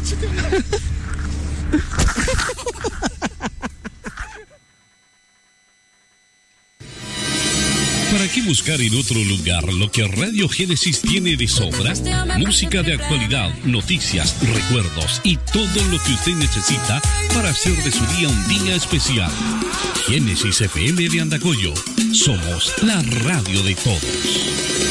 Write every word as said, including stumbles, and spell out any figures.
¿Para qué buscar en otro lugar lo que Radio Génesis tiene de sobra? Música de actualidad, noticias, recuerdos y todo lo que usted necesita para hacer de su día un día especial. Génesis F M de Andacollo. Somos la radio de todos.